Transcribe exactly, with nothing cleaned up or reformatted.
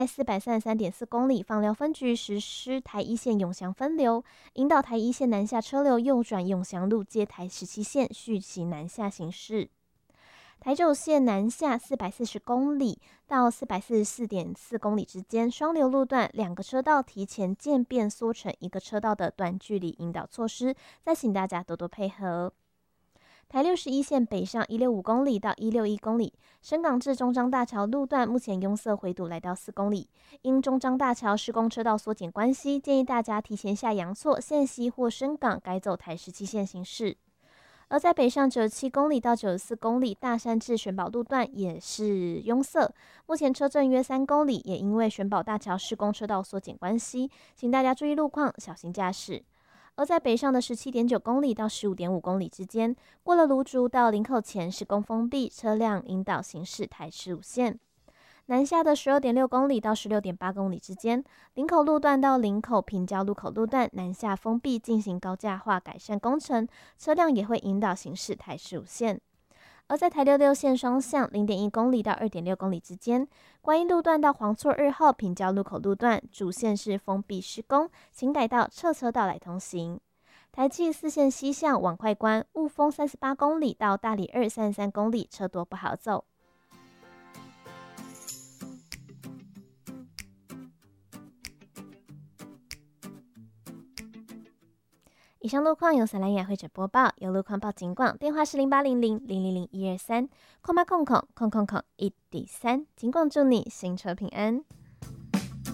四百三十三点四公里，枋寮分局实施台一线永祥分流，引导台一线南下车流右转永祥路接台十七线续其南下行驶。台九线南下四百四十公里到四百四十四点四公里之间，双流路段两个车道提前渐变缩成一个车道的短距离引导措施，再请大家多多配合。台六十一线北上一百六十五公里到一百六十一公里，深港至中彰大桥路段目前拥塞回堵来到四公里，因中彰大桥施工车道缩减关系，建议大家提前下洋错、线西或深港改走台十七线行驶。而在北上九十七公里到九十四公里大山至玄宝路段也是拥塞，目前车阵约三公里，也因为玄宝大桥施工车道缩减关系，请大家注意路况，小心驾驶。而在北上的十七点九公里到十五点五公里之间，过了芦竹到林口前施工封闭，车辆引导行驶台十五线。南下的十二点六公里到十六点八公里之间，林口路段到林口平交路口路段南下封闭进行高架化改善工程，车辆也会引导行驶台十五线。而在台六六线双向零点一公里到二点六公里之间，观音路段到黄厝二号平交路口路段主线是封闭施工，请改道侧车道来通行。台七四线西向往快关雾峰三十八公里到大里二三十三公里，车多不好走。以上路况由萨兰雅会者播报，有路况报警广，电话是零八零零零零零一二三，空八空空空空空一底三，警广祝你行车平安。